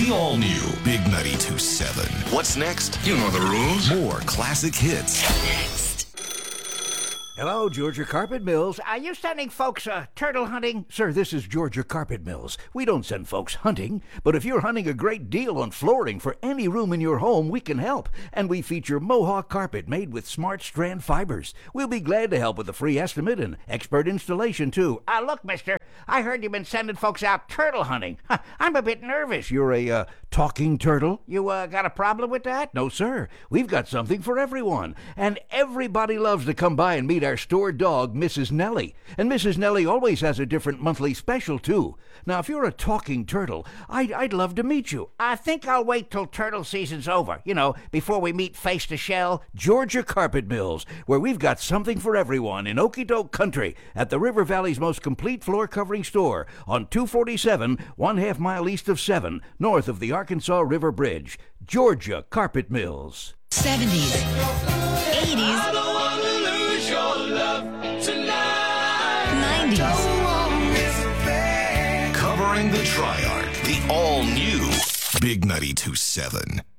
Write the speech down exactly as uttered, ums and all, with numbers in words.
The all-new Big ninety-two seven. What's next? You know the rules. More classic hits. Hello, Georgia Carpet Mills. Are you sending folks uh, turtle hunting? Sir, this is Georgia Carpet Mills. We don't send folks hunting, but if you're hunting a great deal on flooring for any room in your home, we can help. And we feature Mohawk carpet made with smart strand fibers. We'll be glad to help with a free estimate and expert installation, too. Ah, uh, look, mister, I heard you've been sending folks out turtle hunting. I'm a bit nervous. You're a uh, talking turtle? You uh, got a problem with that? No, sir. We've got something for everyone. And everybody loves to come by and meet our store dog, Missus Nellie. And Missus Nellie always has a different monthly special, too. Now, if you're a talking turtle, I'd, I'd love to meet you. I think I'll wait till turtle season's over, you know, before we meet face to shell. Georgia Carpet Mills, where we've got something for everyone in Okie-doke country at the River Valley's most complete floor covering store on two forty-seven, one half mile east of seven, north of the Arkansas River Bridge. Georgia Carpet Mills. seventies, eighties, nineties. Covering the Triarch, the all-new Big ninety-two seven.